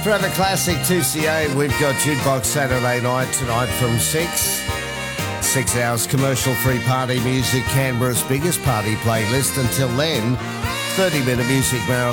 For the classic 2CA, we've got Jukebox Saturday night tonight from 6. 6 hours commercial-free party music, Canberra's biggest party playlist. Until then, 30-minute music marathon.